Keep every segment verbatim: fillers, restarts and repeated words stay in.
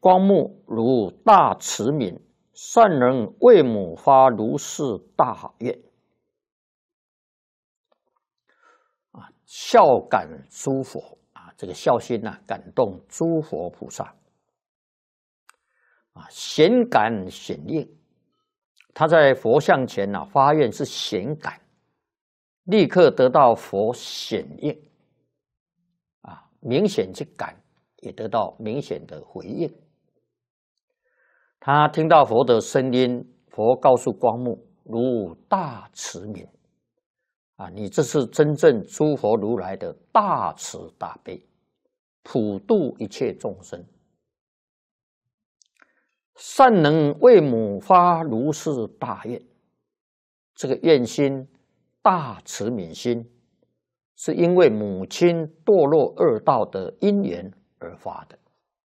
光目如大慈悯，善人为母发如是大愿。啊，孝感诸佛啊，这个孝心呐、啊，感动诸佛菩萨。啊，显感显应，他在佛像前呐、啊、发愿是显感，立刻得到佛显应。啊，明显去感，也得到明显的回应。他听到佛的声音，佛告诉光目：如大慈悯。啊，你这是真正诸佛如来的大慈大悲，普度一切众生。善能为母发如是大愿，这个愿心、大慈悯心，是因为母亲堕落恶道的因缘而发的。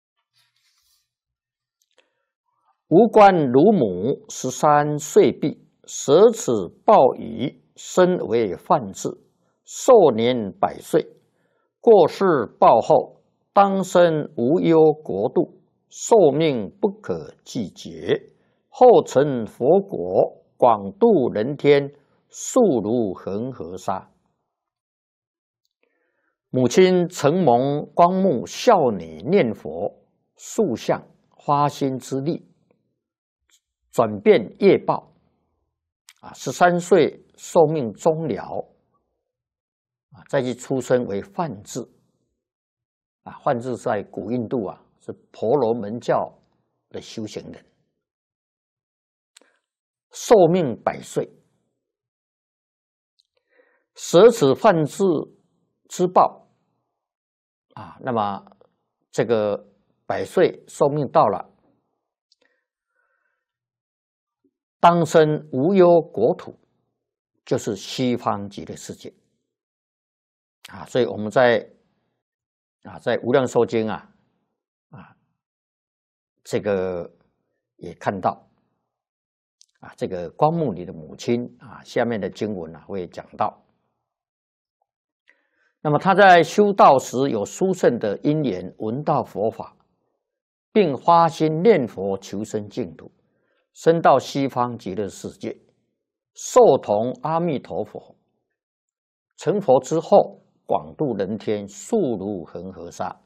无关乳母十三岁毕，舍此报矣，身为梵志，寿年百岁。过世报后，当生无忧国度，寿命不可计劫。后成佛国，广度人天，速如恒河沙。母亲承蒙光目孝女念佛，塑像发心之力，转变业报。啊，十三岁寿命终了，啊，再去出生为梵志。啊，梵志在古印度啊，是婆罗门教的修行人，寿命百岁。舍此梵志之报，啊，那么这个百岁寿命到了，当生无忧国土，就是西方极乐世界。啊，所以我们在啊在无量寿经啊啊这个也看到啊，这个光目女的母亲啊，下面的经文啊会讲到。那么他在修道时有殊胜的因缘，闻到佛法，并发心念佛求生净土，升到西方极乐世界，受同阿弥陀佛。成佛之后，广度人天，速如恒河沙。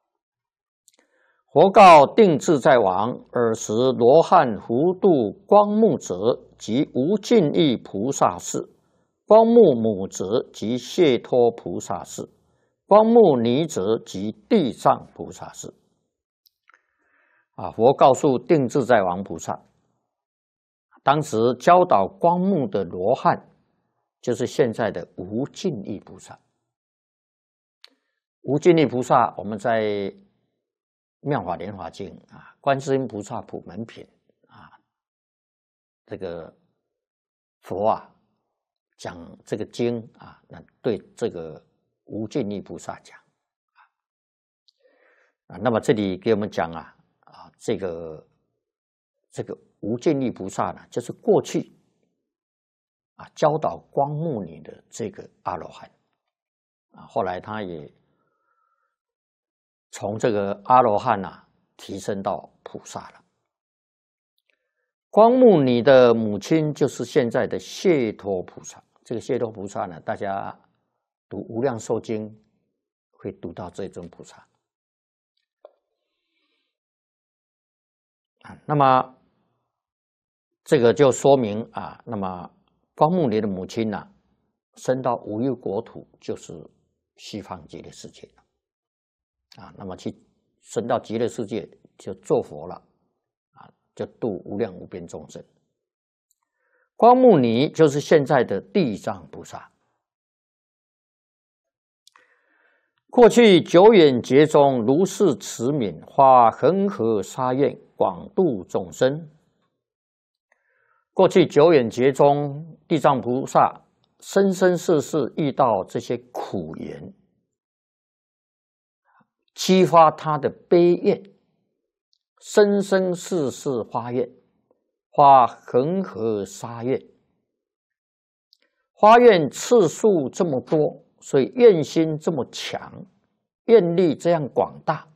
佛告定自在王：尔时罗汉福度光目者，即无尽意菩萨士；光目母者，即解脱菩萨士；光目女者，即地藏菩萨士。啊，佛告诉定自在王菩萨，当时教导光目的罗汉，就是现在的无尽意菩萨。无尽意菩萨，我们在《妙法莲华经》啊，《观世音菩萨普门品》啊，这个佛啊讲这个经啊，那对这个无尽意菩萨讲啊，那么这里给我们讲啊啊，这个这个无尽意菩萨呢，就是过去啊教导光目女的这个阿罗汉啊，后来他也从这个阿罗汉啊提升到菩萨了。光目女的母亲就是现在的解脱菩萨。这个解脱菩萨呢，大家读《无量寿经》会读到这尊菩萨。啊，那么这个就说明啊，那么光目女的母亲呢、啊，升到无忧国土，就是西方极乐世界了。啊，那么去升到极乐世界就做佛了，啊，就度无量无边众生。光目女就是现在的地藏菩萨。过去久远劫中，如是慈悯，发恒河沙愿，广度众生。过去久远劫中，地藏菩萨生生世世遇到这些苦缘，激发他的悲愿，生生世世发愿，发恒河沙愿，发愿次数这么多，所以愿心这么强，愿力这样广大，